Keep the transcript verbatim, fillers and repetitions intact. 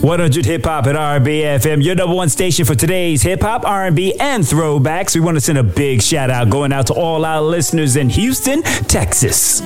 one hundred Hip Hop at R and B F M, your number one station for today's hip hop, R and B, and throwbacks. We want to send a big shout out going out to all our listeners in Houston, Texas.